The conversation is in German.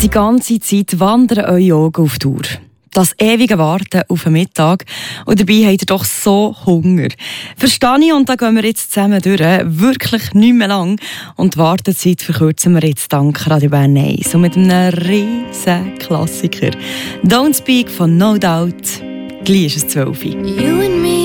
Die ganze Zeit wandern eure Augen auf die Uhr. Das ewige Warten auf den Mittag. Und dabei habt ihr doch so Hunger. Verstehe ich, und da gehen wir jetzt zusammen durch. Wirklich nicht mehr lang. Und die Wartezeit verkürzen wir jetzt dank Radio Bern 1. Und mit einem riesen Klassiker. Don't Speak von No Doubt. Gleich ist es 12 Uhr.